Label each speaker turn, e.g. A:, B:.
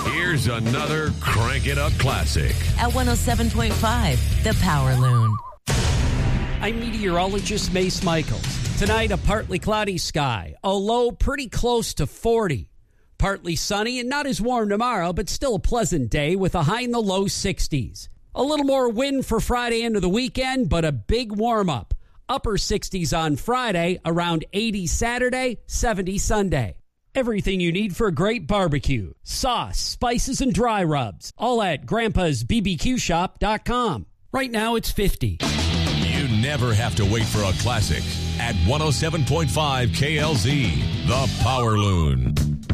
A: Here's another Crank It Up classic.
B: At 107.5, The Power Loon.
C: I'm meteorologist Mace Michaels. Tonight, a partly cloudy sky. A low pretty close to 40. Partly sunny and not as warm tomorrow, but still a pleasant day with a high in the low 60s. A little more wind for Friday into the weekend, but a big warm-up. Upper 60s on Friday, around 80 Saturday, 70 Sunday. Everything you need for a great barbecue. Sauce, spices, and dry rubs. All at Grandpa'sBBQShop.com. Right now, it's 50.
A: You never have to wait for a classic. At 107.5 KLZ, The Power Loon.